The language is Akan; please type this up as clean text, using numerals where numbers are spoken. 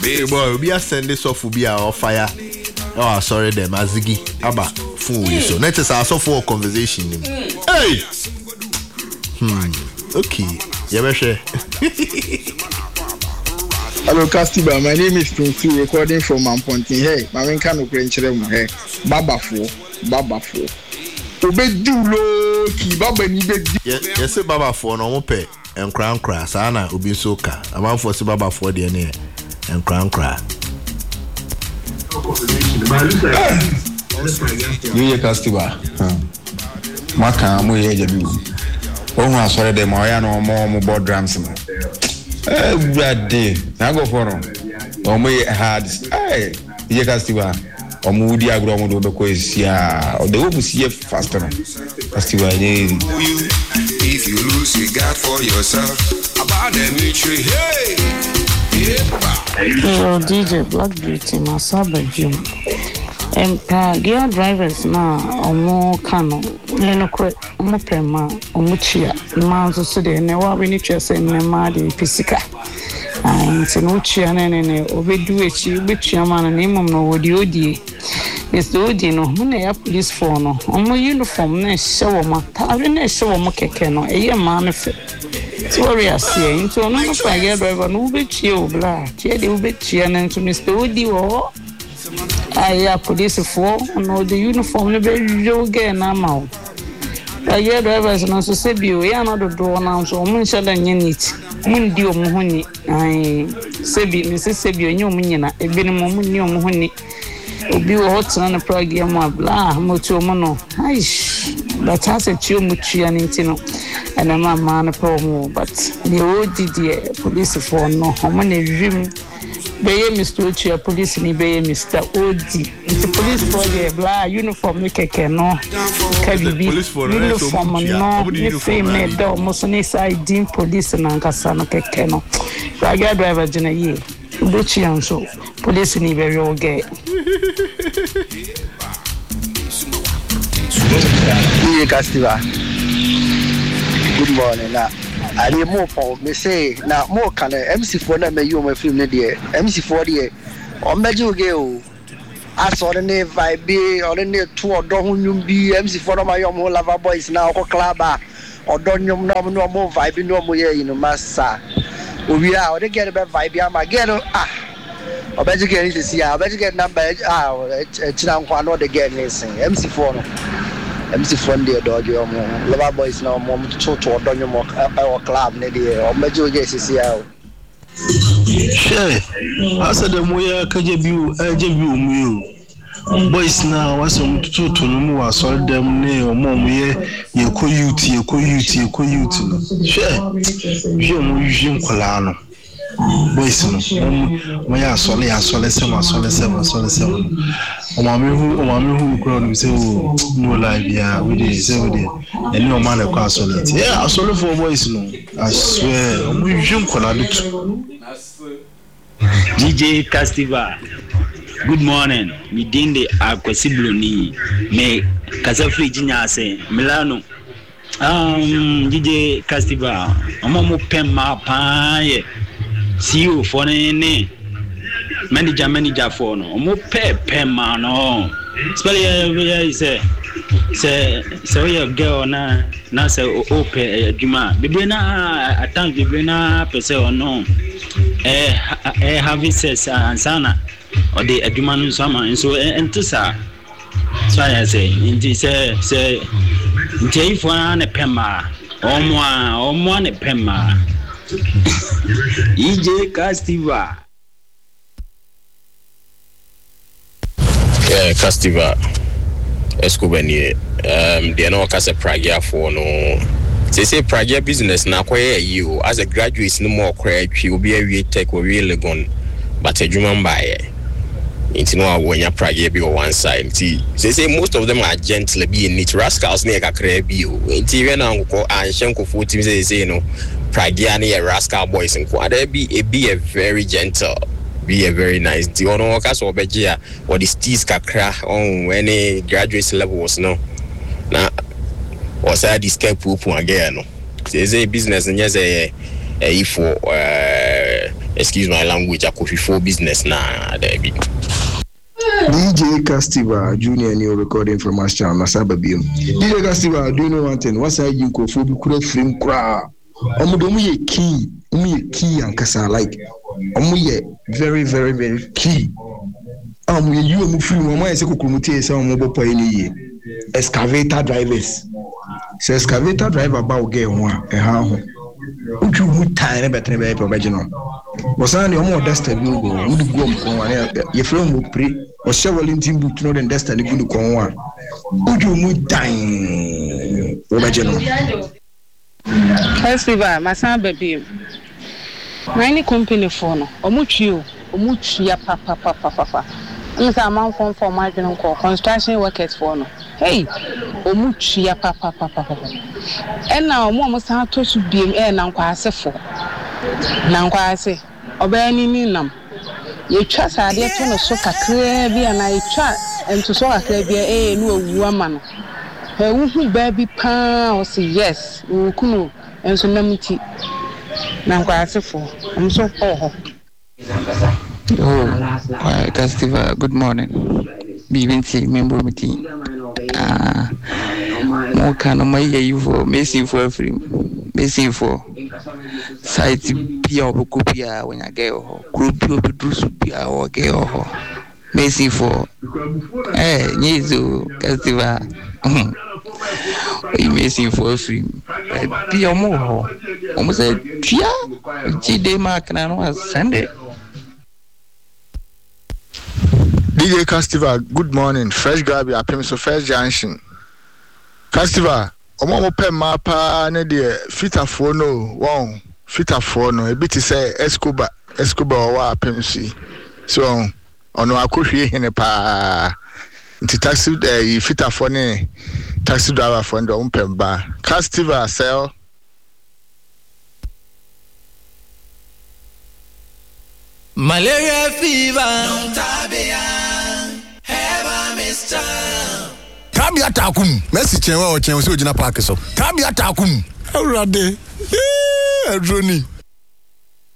boy, we are sending off be our fire. Oh, sorry, them Azigi. Aba, fool. So, let us also for a conversation. Hey! Okay. Yeah, sure. Hello, Castiba. My name is Prince, recording from Ampontin. Hey, my main kind of grandchildren. Hey, Baba Fo. Obedulo ki Baba ni be. Yes, Baba Fo no mo pe enkran kra sana obi so ka. Amanfo se Baba Fo de ne enkran kra. You Castiba. Maka mo ye jabi. Ohun asore de mo ya no mo board drums mo. Brady, I go for them. Or may hard. Hey, you can see what. Or moody agro do the quiz. Yeah, or the hope is here faster. That's why if you lose, you got for yourself. About the military, hey. DJ Black Beauty, my suburb. Gear drivers now, or more canoe, Lenocre, Mopema, or Muchia, Manzo Sude, and never we need to say, Madi, Pisica. And Senuchi and overdo it, which your man and name of no Odi. It's the Odino, who they up this for no, on my uniform, next show my tarry, show my cacano, a year man of it. Sorry, I say, into another fire driver, no bit you, blah, Jelly bit you, and to Mr. Odi or. I police for no the uniform very again now. I hear drivers and also say you are not the door now, so mention than you need. Mundio Mohoni, I say Mississippi, and you mean a minimum new Mohoni. Obi hot on a program of blah, mucho mono. But has a chill muchi and intino, and a man a promo, but the old DD police for no, how many dream. Beye Mr. Uchi, police ni beye Mr. Odi. The police for the blah uniform ni keke no. Kabibi uniform no. Ni fame do musoni side dim police na nkasa no keke no. Raga driver jina ye. Uchi anso police ni very oge. Iye Castiba. Good morning. I need more for me say now more can MC4 na me you my film ne dey MC4 dey o meju ge o aso ne vibe o ne to odo hunyum bi MC4 no my mo lava boys na o club a odo nyum no mo vibe no mo ye you massa owi a o dey get be vibe am get o beju ge ni see o beju get number china nkwa no dey get ni sin MC4 no MC Fundy dog your lover boys now mom to don your our club ne dey o mejo je sisi a Sure. I said the moya kajebu ajebu mu boys now was on to no was so them ne o mom ye ko youth Sure. Je mo yim kwala no boys no mo ya sole sama o mama hu crowd say no live ya we dey say we dey and no man kwa sole yeah sole for boys no I swear mo yim kwala do DJ Castiba, good morning. Me dinde akwesibloni me kasafri jinya se Milano. DJ Castiba, omo pemma pa ye. CEO for ne manager for no. Omo pemma no. Especially say we girl na say open adwuma. Bibi na atang bibi na pese ono. Having says Ansana or the Adjuman Summer and so enthusa. So I say, indeed, say, if one a pemma or one a pemma. EJ Castiba. Castiba Escobani, the no Casa Pragia for no. They say Pragia business now quite you as a graduate no more credit you will be a real tech or really gone, but a human buyer. It's no when your Pragia be on one side. They say most of them are gentle being neat rascals near a crab you. It's even uncle and Shanko 40 they say no Pragia near rascal boys and quad be a very gentle. Be a very nice deal. No workers or begia or the steez kakra on any graduate level was no. Now was I discount poop again? There's a business and yes, a for excuse my language, akofifo business na there be. DJ Castiva Junior new recording from Master Masaba Bium. DJ Castiva, do you know one thing? What's I you go for the cool film cra? Omuye key and kasa like omuye very very very key. You mu free mama ese kokumutie se omo bopo eni excavator drivers. So excavator driver ba oge ho e ha ho. Uju mu time betre be professional. Wasani omo duster bi go mu du go ko wa ye frame mu pre o shawali ntim boot no den duster ni gudu ko wa. Uju mu time professional. Festival Masamba Bium. Many company for no omuchi ya papa. I'm a man for marginal construction workers for no. Hey, omuchi ya papa. And now mama sa to should be air nan kwase for. Nan kwase obani ni nam. Ye trust ade to no so kakra bi na ye twa ento so kakra bi no awu ama no. He wu baby pa o say yes, wo kunu enso namti. Nan kwase for. I'm so poor. Oh, Castiva, good morning. BBNC member meeting. More can of my you for missing for free. Missing for site Pia Copia when I go. Group of Drus Pia or Geo. Missing for Nizu Castiva. Missing for free. Pia more. Almost a Chia G. Mark and I was Sunday. DJ Castiva, good morning. Fresh grab your payment so First Junction. Castiva, omo pe mapa ne de fitafo no, wow, fitafo no. E bit say Escobar wa pemsi. So ono akohwe hene pa. Nti taxi fitafo ne taxi driver for ndo umpemba. Castiva sell. Malaria fever. Kabi atakum. Messi chenwa o chenwa si ojina park so. Kabi atakum. Awurade. Adroni.